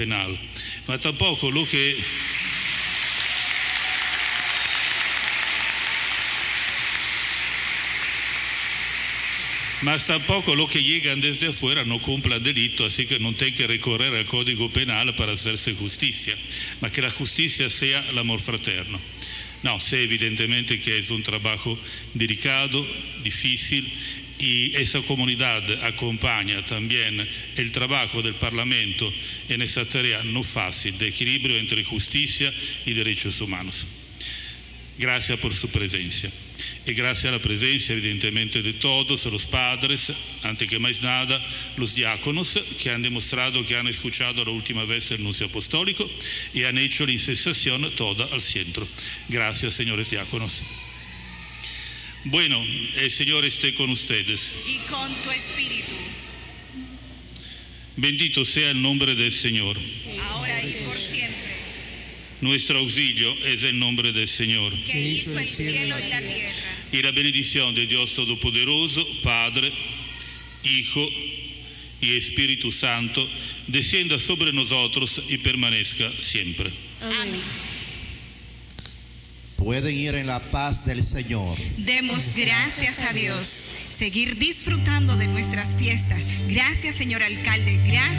Penal, ma tampoco lo que llegan desde afuera no cumplan delito, así que no tienen que recorrer al Código Penal para hacerse justicia, ma que la justicia sea el amor fraterno. No, sé evidentemente que es un trabajo delicado, difícil, y esa comunidad acompaña también el trabajo del Parlamento en esa tarea no fácil de equilibrio entre justicia y derechos humanos. Gracias por su presencia. Y gracias a la presencia evidentemente de todos los padres, antes que más nada los diáconos que han demostrado que han escuchado la última vez el nuncio apostólico y han hecho la incesación toda al centro. Gracias, señores diáconos. Bueno, el Señor esté con ustedes. Y con tu espíritu. Bendito sea el nombre del Señor. Ahora y por siempre. Nuestro auxilio es el nombre del Señor. Que hizo el cielo y la tierra. Y la bendición de Dios Todopoderoso, Padre, Hijo y Espíritu Santo, descienda sobre nosotros y permanezca siempre. Amén. Pueden ir en la paz del Señor. Demos gracias a Dios. Seguir disfrutando de nuestras fiestas. Gracias, señor alcalde. Gracias.